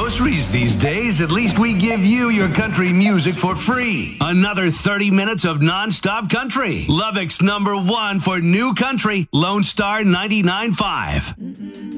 groceries these days, at least we give you your country music for free. Another 30 minutes of non-stop country. Lubbock's #1 for new country, Lone Star 99.5.